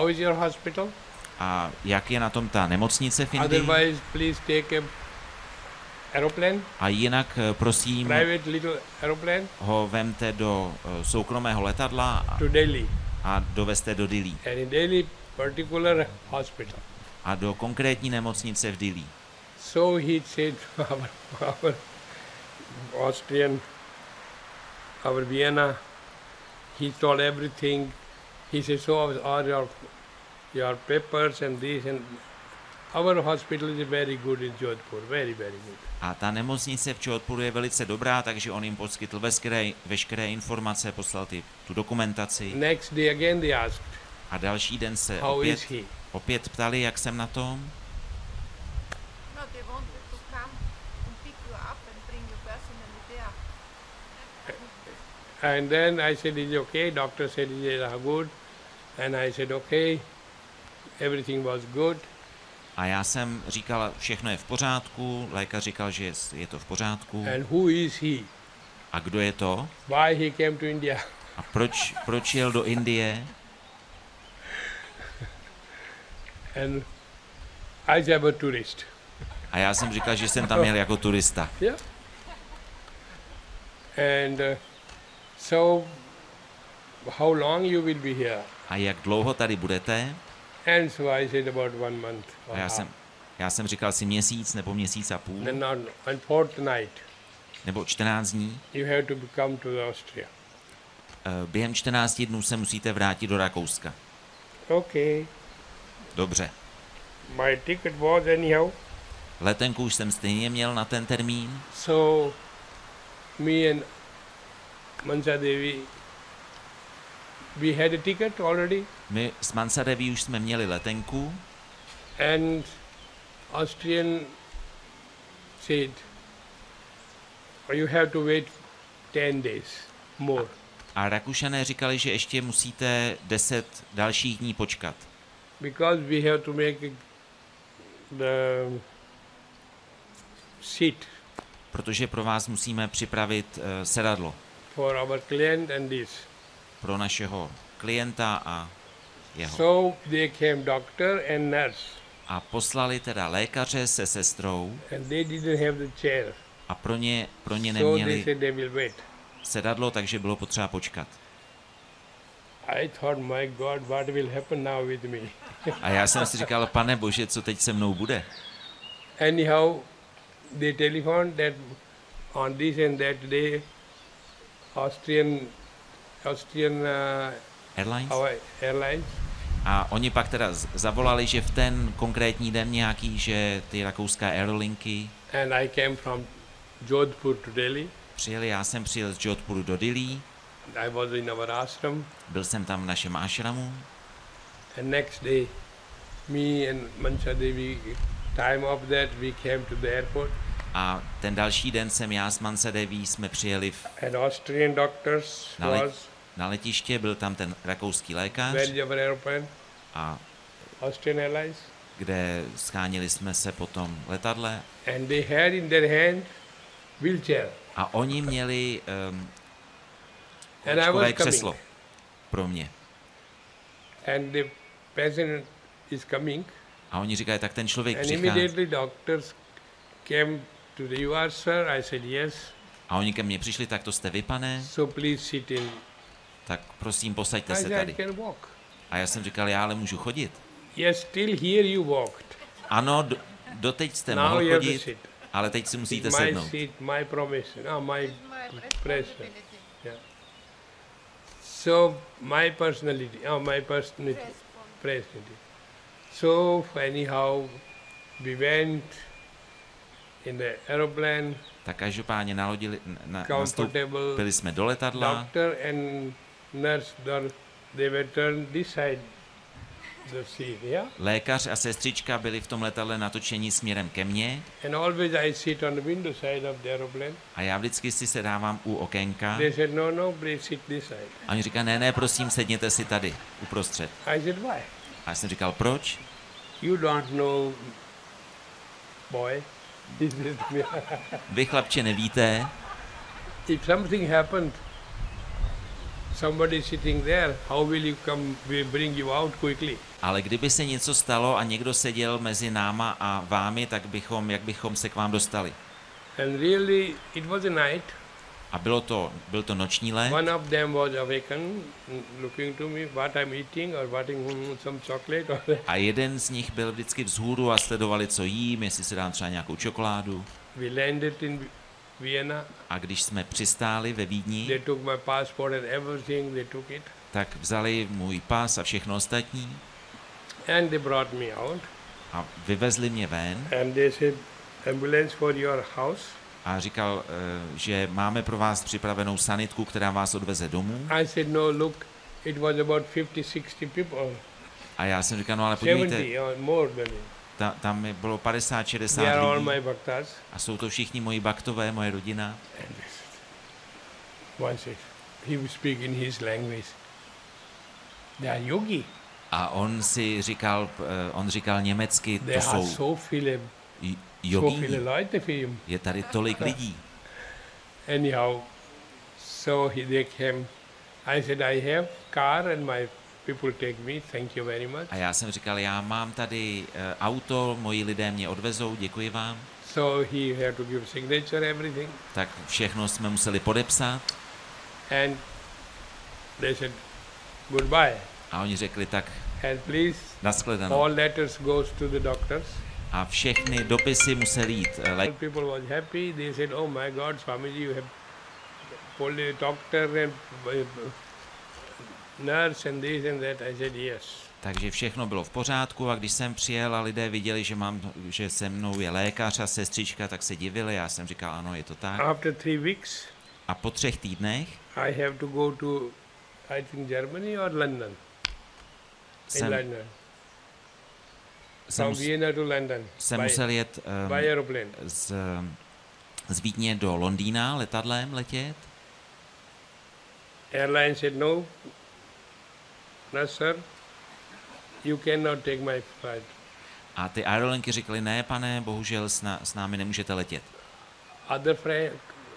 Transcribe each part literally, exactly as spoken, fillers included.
How is your hospital? A jak je na tom ta nemocnice v Indii? Otherwise, please take a aeroplane. A jinak, prosím, private little aeroplane. Ho vemte do uh, soukromého letadla a, to Delhi. a dovezte do Dillí. And in Delhi, particular hospital. A do konkrétní nemocnice v Dillí. So he said, our, our Austrian, our Vienna, he told everything. He said, so are your, your papers and this, and our hospital is very good in Jodhpur, very, very good. A ta nemocnice v Jodhpuru je velice dobrá, takže on jim poskytl veškeré, veškeré informace, poslal ty, tu dokumentaci. Next day again they asked, a další den se how opět, is he? opět ptali, jak jsem na tom. No, they wanted to come and pick you up and bring you personally there. And then I said, is it okay? Doctor said, is it good? And I said, okay. Everything was good. A já jsem říkal, všechno je v pořádku, lékař říkal, že je to v pořádku. And who is he? A kdo je to? Why he came to India? A proč, proč jel do Indie? And I said, I'm a tourist. A já jsem říkal, že jsem tam jel jako turista. Yeah. And uh, so, how long you will be here? A jak dlouho tady budete? And so I said about one month. A já jsem, já jsem říkal si měsíc nebo měsíc a půl. Then on, on fortnight. Nebo čtrnáct dní. You have to come to Austria. Během čtrnácti dnů se musíte vrátit do Rakouska. Okay. Dobře. My ticket was anyhow. Letenku už jsem stejně měl na ten termín. So, me and Mansa Devi, we had a ticket already. My s Mansa Devi už jsme měli letenku. And Austrian said, you have to wait ten days more. A Rakušané říkali, že ještě musíte deset dalších dní počkat. Because we have to make the seat. Protože pro vás musíme připravit uh, sedadlo. For our client and this. Pro našeho klienta a jeho. So they came doctor and nurse. A poslali teda lékaře se sestrou. And they didn't have the chair. A pro ně, pro ně So neměli they said they will wait. sedadlo, takže bylo potřeba počkat. I thought, my God, what will happen now with me? A já jsem si říkal, pane Bože, co teď se mnou bude? Anyhow, they telephoned that on this and that day, Austrian, Austrian uh, Airlines? Airlines. A oni pak teda zavolali, že v ten konkrétní den nějaký, že ty rakouská aerolinky. And I came from Jodhpur to Delhi. Přijeli, já jsem přijel z Jodhpuru do Dillí. I was in our ashram. Byl jsem tam v našem ashramu. And next day, me and Mansa Devi, time of that, we came to the airport. A ten další den jsem já s Mansa Devi jsme přijeli v, and Austrian doctors na, le, was na letiště, byl tam ten rakouský lékař. where is our airplane? A Austrian Airlines. kde schánili jsme se po tom letadle. And they had in their hand wheelchair. A oni měli um, and I was křeslo coming. pro mě. And the patient is coming. A oni říkají, tak ten člověk and přichází. immediately doctors came to the you are sir. I said yes. A oni ke mně přišli, tak to jste vy, pane? So please sit in. Tak prosím, posaďte I se said, tady. I can walk. A já jsem říkal, já ale můžu chodit. Yes, still here you walked. Ano, do, doteď jste Now mohl you have to chodit, sit. ale teď si musíte my sednout. seat, my promise, no, my My pressure. responsibility. Yeah. So my personality, oh, my personality, personality. So anyhow, we went in the aeroplane. Tak každopádně nalodili, na, Comfortable. nastoupili jsme do letadla. Doctor and nurse, they were turned this side the seat, yeah. Lékař a sestřička byli v tom letadle natočení směrem ke mně. And always I sit on the window side of the aeroplane. A já vždycky si se dávám u okénka. They said, no, no, please sit this side. A oni říkají, ne, ne, prosím, sedněte si tady, uprostřed. I said, why? A já jsem říkal, proč? You don't know, boy. He said to me, Vy, chlapče, nevíte, if something happened, somebody sitting there, how will you come, will bring you out quickly? Ale kdyby se něco stalo a někdo seděl mezi náma a vámi, tak bychom, jak bychom se k vám dostali? And really, it was a night. A bylo to, byl to noční let. One of them was awakened, looking to me, what I'm eating or what I'm, some chocolate. Or A jeden z nich byl vždycky vzhůru a sledovali, co jím, jestli si dám třeba nějakou čokoládu. we landed in Vienna. A když jsme přistáli ve Vídni, They took my passport and everything, they took it. tak vzali můj pas a všechno ostatní And they brought me out. a vyvezli mě ven And they said, ambulance for your house. a říkal, eh, že máme pro vás připravenou sanitku, která vás odveze domů. I said, no, look, it was about fifty, sixty people. A já jsem říkal, no ale podívejte, seventy or more than it. ta, tam mi bylo padesát They šedesát are all lidí my bhaktas. a jsou to všichni moji baktové, moje rodina. And they said, one said, he would speak in his language. They are yogi. A on si říkal, eh, on říkal německy, They to are jsou so viele, j- so jogíni. viele Leute für ihn. Je tady tolik lidí. Anyhow, so he, they came. I said, I have car and my people take me. Thank you very much. A já jsem říkal, já mám tady eh, auto, moji lidé mě odvezou, děkuji vám. So he had to give signature, everything. Tak všechno jsme museli podepsat And they said, goodbye. a oni řekli tak And please, nashledanou. all letters goes to the doctors. A všechny dopisy museli jít eh, All lé- people was happy. They said, oh my God, Swamiji, you have pulled a doctor and uh, nurse and this and that. I said, yes. Takže všechno bylo v pořádku a když jsem přijel a lidé viděli, že, mám, že se mnou je lékař a sestřička, tak se divili. Já jsem říkal, ano, je to tak. After three weeks, A po třech týdnech I have to go to, I think, Germany or London. In jsem, London. jsem, From mus, Vienna to London. jsem by, musel jet by um, aeroplane. z, z Vídně do Londýna letadlem letět. Airline said, no, no sir, you cannot take my flight. A ty aerolinky říkali, ne pane, bohužel s, na, s námi nemůžete letět. Other friend,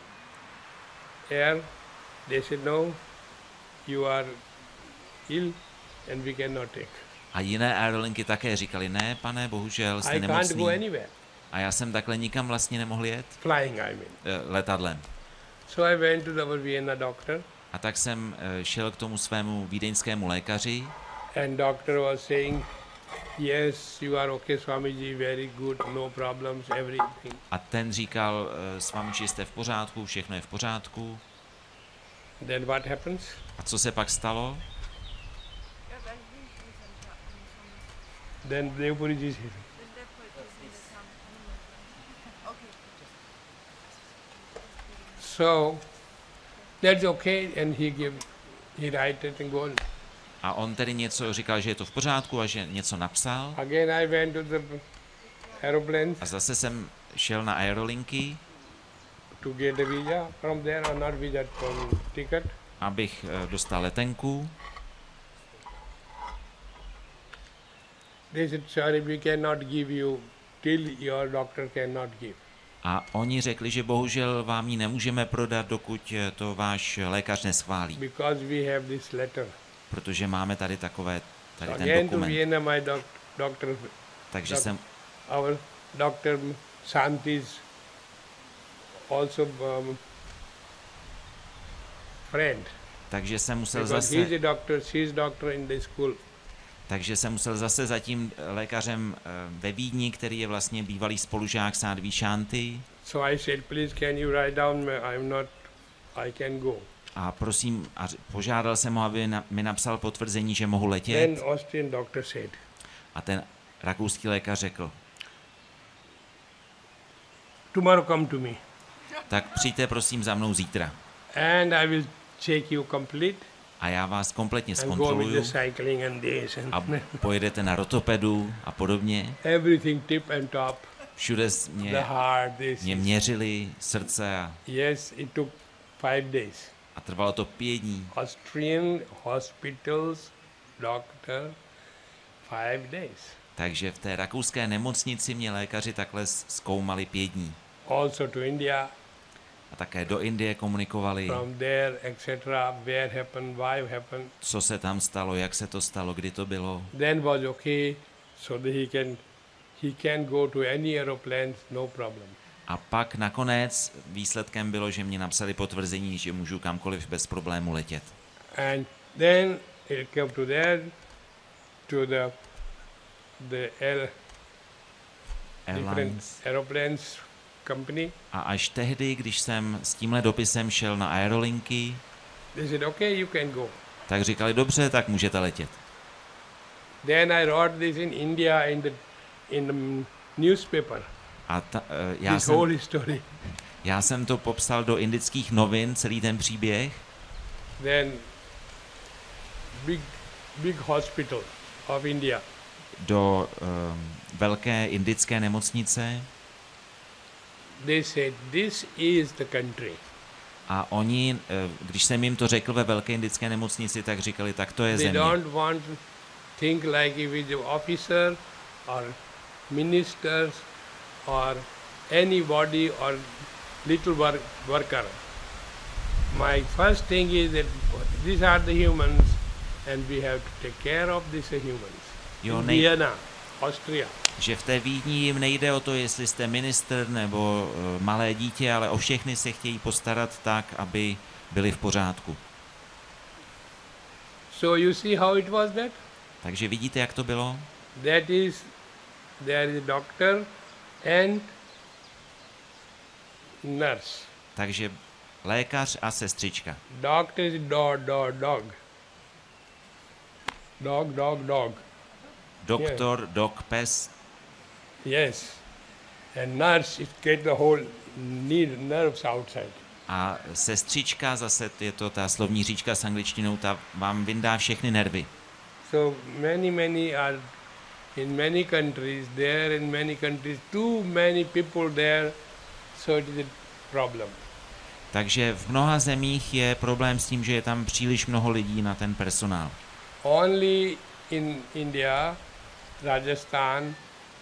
air, they said, no, you are ill and we cannot take. A jiné aerolinky také říkali, ne pane, bohužel jste I can't go nemocný. anywhere. A já jsem takhle nikam vlastně nemohl jet Flying, I mean. eh, letadlem. So I went to the Vienna doctor, A tak jsem eh, šel k tomu svému vídeňskému lékaři and doctor was saying, yes, you are okay, Swamiji, very good, no problems, everything. a ten říkal, eh, s vámi jste v pořádku, všechno je v pořádku. Then what happens? A co se pak stalo? Ja, weil ich nicht in Sam- Then Devpuri ji said, in der Politik in der Sam- Okay. so that's okay, and he give, he write it and go on. A on tedy něco říkal, že je to v pořádku a že něco napsal. Again I went to the aeroplanes A zase jsem šel na aerolinky, to get a visa from there, or not visa, from ticket. abych eh, dostal letenku. They said, sorry, we cannot give you till your doctor cannot give. A oni řekli, že bohužel vám ji nemůžeme prodat, dokud eh, to váš lékař neschválí. Because we have this letter. Protože máme tady takové, tady ten Again to dokument. Vienna, my doc- doctor, Takže doc- jsem, our doctor Santi's also um, friend. takže jsem musel Because he's zase, a doctor, she's doctor in the school. takže jsem musel zase za tím lékařem eh, ve Vídni, který je vlastně bývalý spolužák Sádví Šanty. So I said, please can you write down, my- I'm not, I can go. A prosím, a ř- požádal jsem ho, aby na, mi napsal potvrzení, že mohu Then letět. Austrian doctor said, A ten rakouský lékař řekl, tomorrow come to me tak přijďte prosím za mnou zítra. and I will check you complete A já vás kompletně and go with zkontroluju the cycling and this and a pojedete na rotopedu a podobně. everything tip and top, Všude s- the mě, heart, this. mě měřili srdce a, Yes, it took five days. a trvalo to pět dní. Austrian hospitals, doctor, five days. Takže v té rakouské nemocnici mě lékaři takhle s- zkoumali pět dní. Also to India, a také do Indie komunikovali, from there, et cetera, where happened, why happened. co se tam stalo, jak se to stalo, kdy to bylo. Then was okay, so that he can he can go to any aeroplanes, no problem. A pak nakonec výsledkem bylo, že mě napsali potvrzení, že můžu kamkoliv bez problému letět. And then it came to there, to the the air, different Airlines. aeroplanes company. A až tehdy, když jsem s tímhle dopisem šel na aerolinky, They said, okay, you can go. tak říkali, dobře, tak můžete letět. Then I wrote this in India in the in the newspaper. A ta, eh, já, This whole jsem, story. já jsem to popsal do indických novin, celý ten příběh. Then big big hospital of India. Do um, velké indické nemocnice They said, this is the country. a oni, eh, když jsem jim to řekl ve velké indické nemocnici, tak říkali, tak to je They země. don't want to think like if it's an officer or ministers or anybody or little work, worker. My first thing is that these are the humans and we have to take care of these humans. Jo, In nej, Vienna, Austria. že v té Vídni jim nejde o to, jestli jste ministr nebo uh, malé dítě, ale o všechny se chtějí postarat tak, aby byli v pořádku. So you see how it was that? Takže vidíte, jak to bylo? That is, there is a doctor and nurse. Takže lékař a sestřička. Doctor is dog, dog, dog. Dog, dog, dog. Doktor, dok, pes Yes. And nurse is get the whole need nerves outside. a sestřička, zase je to ta slovní říčka s angličtinou, ta vám vyndá všechny nervy. So many, many are in many countries, there in many countries, too many people there, so it is a problem. Takže v mnoha zemích je problém s tím, že je tam příliš mnoho lidí na ten personál. Only in India, Rajasthan,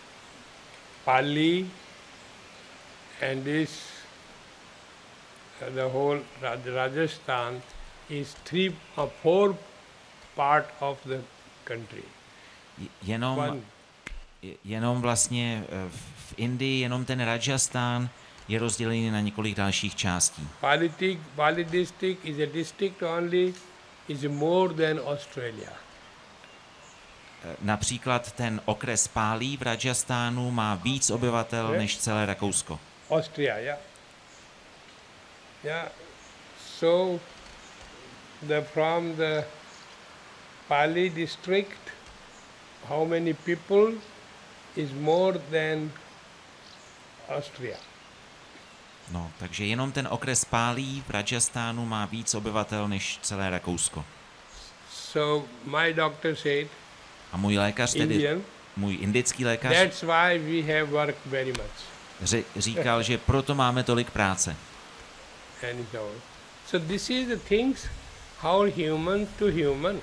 Pali, and this, uh, the whole Raj- Rajasthan is three or four part of the country. J- Jenom, One. jenom vlastně eh, v Indii, jenom ten Rajasthan je rozdělený na několik dalších částí. Pali, tic- Pali district is a district only, is more than Australia. Eh, Například ten okres Pálí v Rajasthánu má víc obyvatel Je? než celé Rakousko. Austria, yeah. Yeah. So the from the Pali district, how many people is more than Austria. No, takže jenom ten okres Pálí v Rajasthánu má víc obyvatel než celé Rakousko. So my doctor said, A můj lékař, tedy Indian, můj indický lékař, that's why we have work very much. ři- říkal, že proto máme tolik práce. And so, so this is the things how human to human.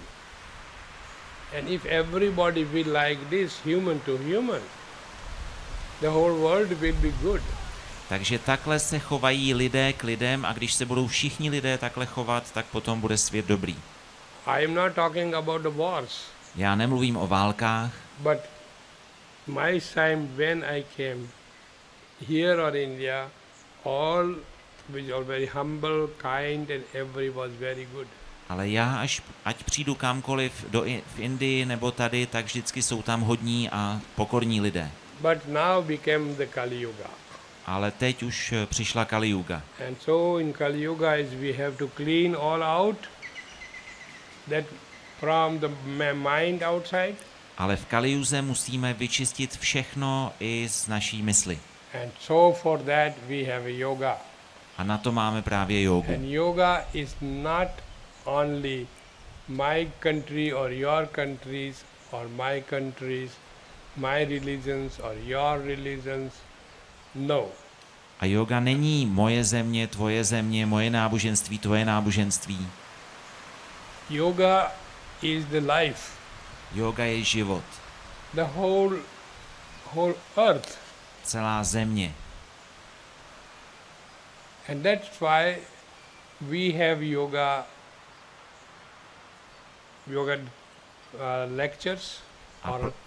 And if everybody will like this, human to human, the whole world will be good. Takže takhle se chovají lidé k lidem a když se budou všichni lidé takhle chovat, tak potom bude svět dobrý. I am not talking about the wars, Já nemluvím o válkách, but my time when I came here or India, all was all very humble, kind, and every was very good. ale já, až, ať přijdu kamkoliv do, I- v Indii nebo tady, tak vždycky jsou tam hodní a pokorní lidé. But now became the Kali Yuga. Ale teď už eh, přišla Kali Yuga. And so in Kali Yuga is we have to clean all out, that from the ma- mind outside, Ale v Kaliuze musíme vyčistit všechno i z naší mysli. and so for that we have a yoga. A na to máme právě jogu. And yoga is not only my country or your countries or my countries, my religions or your religions. No. A yoga není moje země, tvoje země, moje náboženství, tvoje náboženství. Yoga is the life. Yoga je život. The whole whole earth. Celá země. And that's why we have yoga, yoga uh, lectures A or pro-